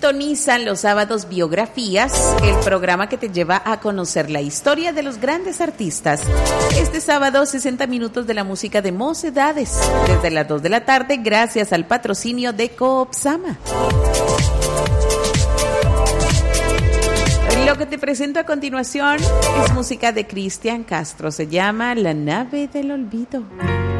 sintonizan los sábados Biografías, el programa que te lleva a conocer la historia de los grandes artistas. Este sábado, 60 minutos de la música de Mocedades, desde las 2 de la tarde, gracias al patrocinio de Coopsama. Lo que te presento a continuación es música de Cristian Castro, se llama La nave del olvido.